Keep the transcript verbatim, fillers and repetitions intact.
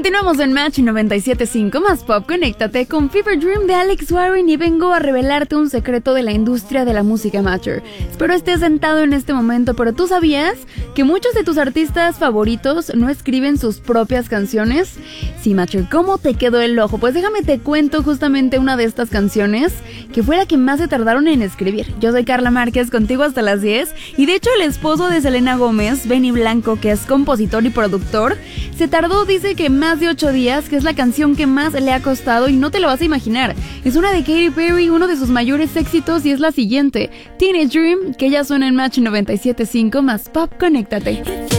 Continuamos en Match noventa y siete punto cinco más Pop. Conéctate con Fever Dream de Alex Warren y vengo a revelarte un secreto de la industria de la música amateur. Espero estés sentado en este momento, pero ¿tú sabías que muchos de tus artistas favoritos no escriben sus propias canciones? Sí, Matcher, ¿cómo te quedó el ojo? Pues déjame te cuento justamente una de estas canciones que fue la que más se tardaron en escribir. Yo soy Carla Márquez, contigo hasta las diez, y de hecho el esposo de Selena Gómez, Benny Blanco, que es compositor y productor, se tardó, dice que más de ocho días, que es la canción que más le ha costado y no te lo vas a imaginar. Es una de Katy Perry, uno de sus mayores éxitos, y es la siguiente, Teenage Dream, que ya suena en Match noventa y siete punto cinco más Pop. Conéctate.